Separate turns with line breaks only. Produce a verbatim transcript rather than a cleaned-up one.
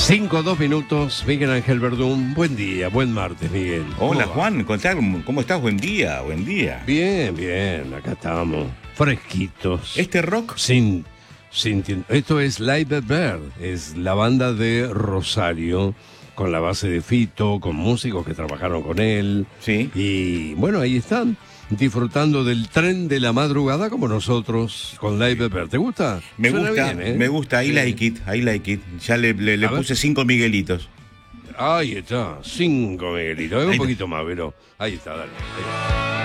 Cinco, dos minutos, Miguel Ángel Verdún. Buen día, buen martes, Miguel.
Hola, Juan, ¿cómo estás? Buen día, buen día.
Bien, bien, acá estamos, fresquitos.
¿Este rock?
Sin, sin, esto es Live Bird, es la banda de Rosario, con la base de Fito, con músicos que trabajaron con él.
Sí.
Y bueno, ahí están, disfrutando del tren de la madrugada como nosotros con Live Bird. ¿Te gusta?
Me
Suena
gusta,
bien, ¿eh?
me gusta, I
Sí.
like it, I like it. Ya le, le, le puse cinco Miguelitos.
Ahí está, cinco Miguelitos, es un
Ahí
poquito más, pero ahí está, dale. Ahí va.